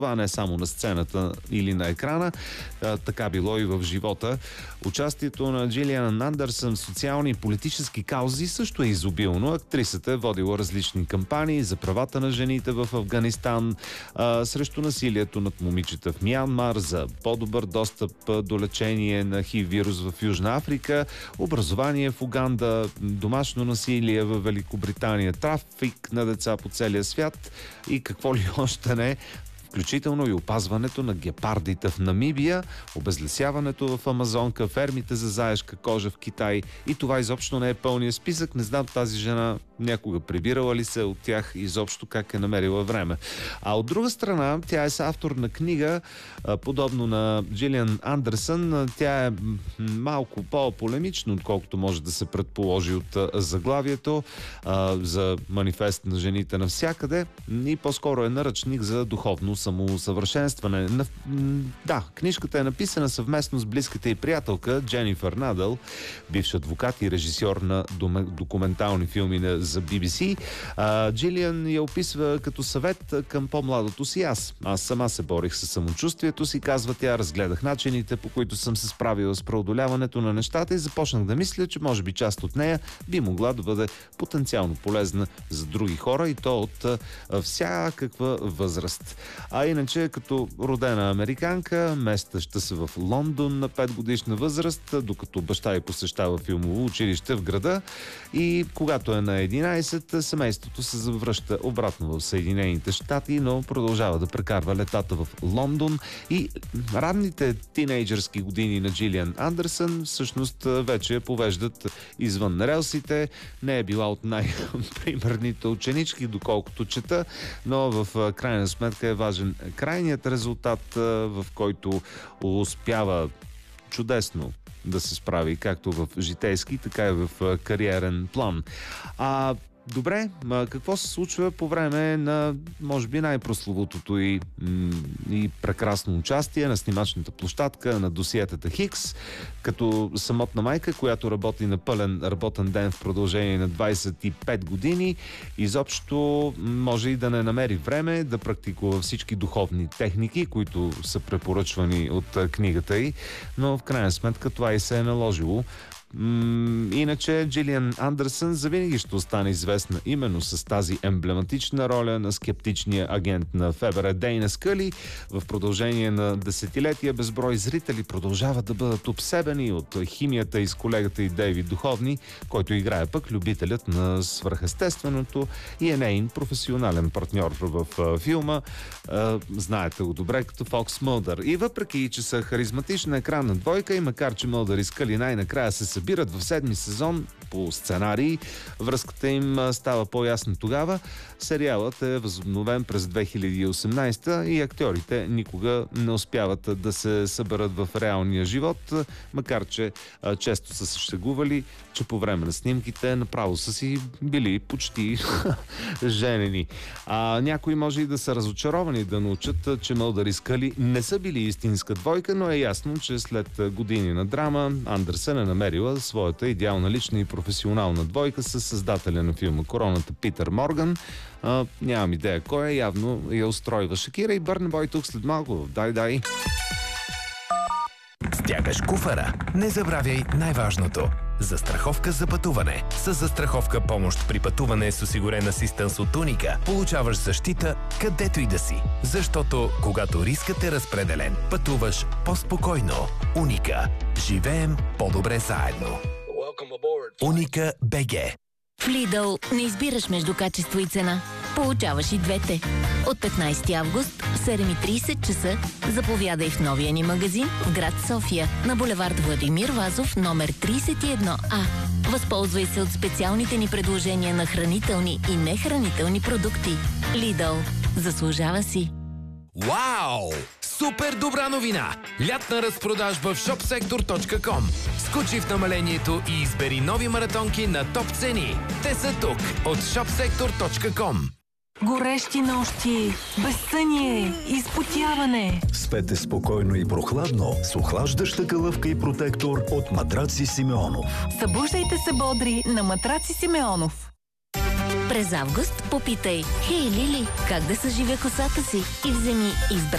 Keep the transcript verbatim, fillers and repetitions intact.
Това не е само на сцената или на екрана, а, така било и в живота. Участието на Джилиан Андерсън в социални и политически каузи също е изобилно. Актрисата е водила различни кампании за правата на жените в Афганистан, а, срещу насилието над момичета в Мянмар, за по-добър достъп до лечение на хив вирус в Южна Африка, образование в Уганда, домашно насилие в Великобритания, трафик на деца по целия свят и какво ли още не, включително и опазването на гепардите в Намибия, обезлесяването в Амазонка, фермите за заешка кожа в Китай. И това изобщо не е пълния списък. Не знам тази жена някога прибирала ли се от тях, изобщо как е намерила време. А от друга страна, тя е съавтор на книга, подобно на Джилиан Андерсън. Тя е малко по-полемична, отколкото може да се предположи от заглавието, за манифест на жените навсякъде, и по-скоро е наръчник за духовно самоусъвършенстване. Да, книжката е написана съвместно с близката й приятелка Дженифър Надъл, бивш адвокат и режисьор на документални филми за Би Би Си. А, Джилиан я описва като съвет към по-младото си аз. Аз сама се борих със самочувствието си, казва тя, разгледах начините, по които съм се справила с преодоляването на нещата и започнах да мисля, че може би част от нея би могла да бъде потенциално полезна за други хора, и то от а, всякаква възраст. А иначе, като родена американка, местаща се в Лондон на пет годишна възраст, докато баща й посещава филмово училище в града, и когато е на единайсет, семейството се завръща обратно в Съединените щати, но продължава да прекарва летата в Лондон. И ранните тинейджърски години на Джилиан Андерсън всъщност вече повеждат извън релсите. Не е била от най-примерните ученички, доколкото чета, но в крайна сметка е важен крайният резултат, в който успява чудесно да се справи както в житейски, така и в кариерен план. А добре, какво се случва по време на, може би, най-прословутото и, и прекрасно участие на снимачната площадка на досиетата Хикс, като самотна майка, която работи на пълен работен ден в продължение на двайсет и пет години, изобщо може и да не намери време да практикува всички духовни техники, които са препоръчвани от книгата й, но в крайна сметка това и се е наложило. Иначе Джилиан Андерсън завинаги ще остане известна именно с тази емблематична роля на скептичния агент на ФБР Дейна Скъли. В продължение на десетилетия безброй зрители продължават да бъдат обсебени от химията и с колегата и Дейвид Духовни, който играе пък любителят на свръхестественото и е нейн професионален партньор в филма. Знаете го добре като Фокс Мълдър. И въпреки, че са харизматична екранна двойка, и макар че Мълдър и Скъли най-накрая се събират в седми сезон по сценарий, връзката им става по-ясна тогава. Сериалът е възобновен през две хиляди и осемнайсета и актьорите никога не успяват да се съберат в реалния живот, макар че а, често са се шегували, че по време на снимките направо са си били почти женени. А, някои може и да са разочаровани да научат, че Мълдър и Скъли не са били истинска двойка, но е ясно, че след години на драма Андерсън е намерила своята идеална лична и професионална двойка с създателя на филма Короната Питър Морган. А, нямам идея кой е, явно я устройва Шакира и Бърна Бой тук след малко в Дай Дай. Стягаш куфара? Не забравяй най-важното. Застраховка за пътуване. С застраховка помощ при пътуване с осигурен асистенс от Уника получаваш защита където и да си. Защото когато рискът е разпределен, пътуваш по-спокойно. Уника. Живеем по-добре заедно. Уника БГ. В Lidl не избираш между качество и цена. Получаваш и двете. От петнайсети август в седем и трийсет часа заповядай в новия ни магазин в град София на булевард Владимир Вазов номер трийсет и едно А. Възползвай се от специалните ни предложения на хранителни и нехранителни продукти. Lidl. Заслужава си. Вау! Супер добра новина! Лятна разпродажба в шопсектор точка ком. Скочи в намалението и избери нови маратонки на топ цени. Те са тук от шопсектор точка ком. Горещи нощи, безсъние, изпотяване. Спете спокойно и прохладно с охлаждаща калъвка и протектор от Матраци Симеонов. Събуждайте се бодри на Матраци Симеонов. През август попитай: "Хей, Лили, как да съживя косата си?" и вземи избран